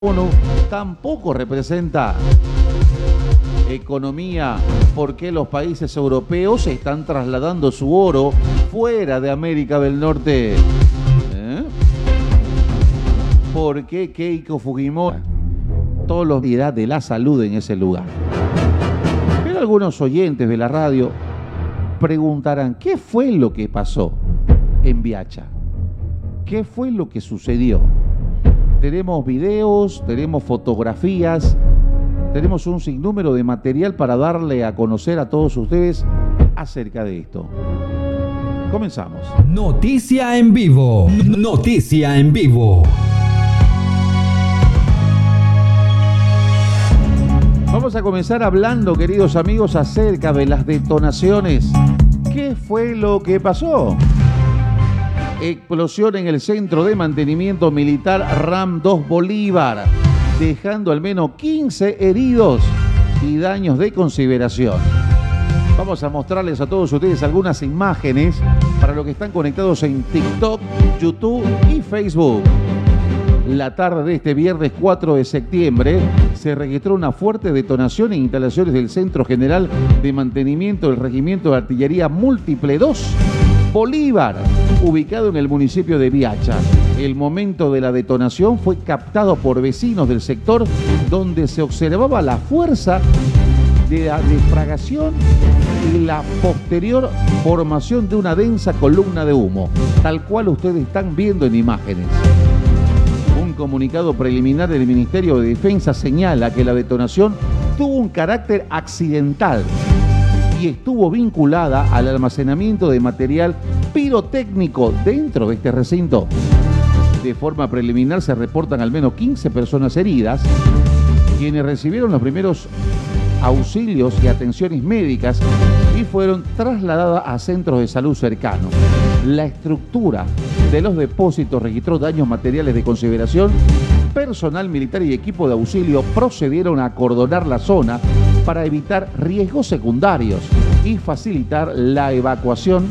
ONU tampoco representa economía. ¿Por qué los países europeos están trasladando su oro fuera de América del Norte? ¿Por qué Keiko Fujimori todos los días de la salud en ese lugar? Pero algunos oyentes de la radio preguntarán, ¿qué fue lo que pasó en Viacha? ¿Qué fue lo que sucedió? Tenemos videos, tenemos fotografías, tenemos un sinnúmero de material para darle a conocer a todos ustedes acerca de esto. Comenzamos. Noticia en vivo. Noticia en vivo. Vamos a comenzar hablando, queridos amigos, acerca de las detonaciones. ¿Qué fue lo que pasó? Explosión en el Centro de Mantenimiento Militar RAM 2 Bolívar, dejando al menos 15 heridos y daños de consideración. Vamos a mostrarles a todos ustedes algunas imágenes para los que están conectados en TikTok, YouTube y Facebook. La tarde de este viernes 4 de septiembre se registró una fuerte detonación en instalaciones del Centro General de Mantenimiento del Regimiento de Artillería Múltiple 2 Bolívar, ubicado en el municipio de Viacha. El momento de la detonación fue captado por vecinos del sector, donde se observaba la fuerza de la defragación y la posterior formación de una densa columna de humo, tal cual ustedes están viendo en imágenes. Un comunicado preliminar del Ministerio de Defensa señala que la detonación tuvo un carácter accidental y estuvo vinculada al almacenamiento de material pirotécnico dentro de este recinto. De forma preliminar se reportan al menos 15 personas heridas, quienes recibieron los primeros auxilios y atenciones médicas y fueron trasladadas a centros de salud cercanos. La estructura de los depósitos registró daños materiales de consideración. Personal militar y equipo de auxilio procedieron a acordonar la zona para evitar riesgos secundarios y facilitar la evacuación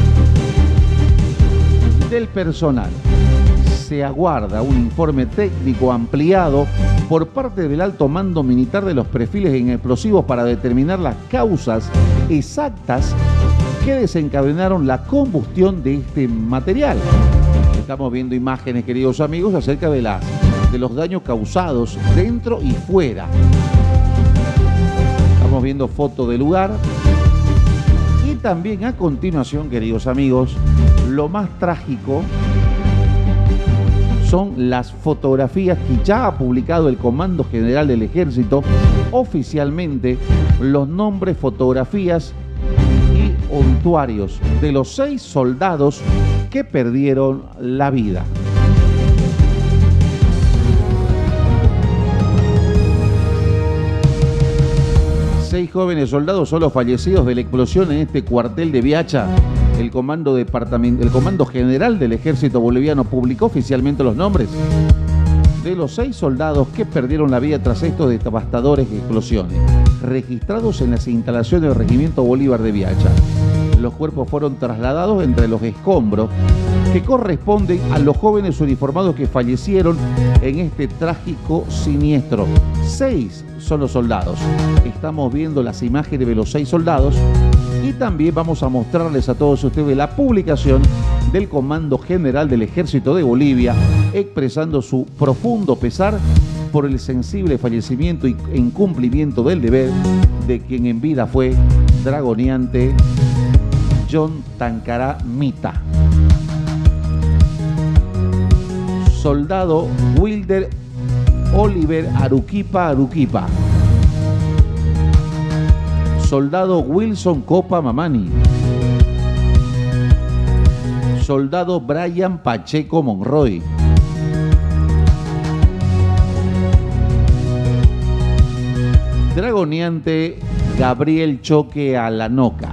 del personal. Se aguarda un informe técnico ampliado por parte del alto mando militar de los perfiles en explosivos para determinar las causas exactas que desencadenaron la combustión de este material. Estamos viendo imágenes, queridos amigos, acerca de los daños causados dentro y fuera. Estamos viendo fotos del lugar. Y también a continuación, queridos amigos, lo más trágico son las fotografías que ya ha publicado el Comando General del Ejército oficialmente, los nombres, fotografías y obituarios de los 6 soldados que perdieron la vida. Seis jóvenes soldados son los fallecidos de la explosión en este cuartel de Viacha. El Comando General del Ejército Boliviano publicó oficialmente los nombres de los 6 soldados que perdieron la vida tras estos devastadores explosiones, registrados en las instalaciones del Regimiento Bolívar de Viacha. Los cuerpos fueron trasladados entre los escombros que corresponden a los jóvenes uniformados que fallecieron en este trágico siniestro. 6 son los soldados. Estamos viendo las imágenes de los 6 soldados y también vamos a mostrarles a todos ustedes la publicación del Comando General del Ejército de Bolivia, expresando su profundo pesar por el sensible fallecimiento y incumplimiento del deber de quien en vida fue dragoneante John Tancará Mita. Soldado Wilder Oliver Aruquipa. Soldado Wilson Copa Mamani. Soldado Brian Pacheco Monroy. Dragoneante Gabriel Choque Alanoca.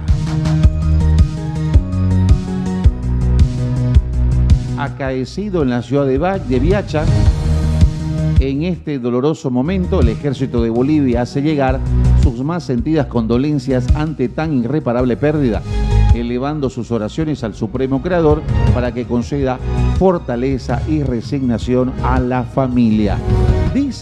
Acaecido en la ciudad de Viacha. En este doloroso momento, el Ejército de Bolivia hace llegar sus más sentidas condolencias ante tan irreparable pérdida. elevando sus oraciones al Supremo Creador para que conceda fortaleza y resignación a la familia. Dice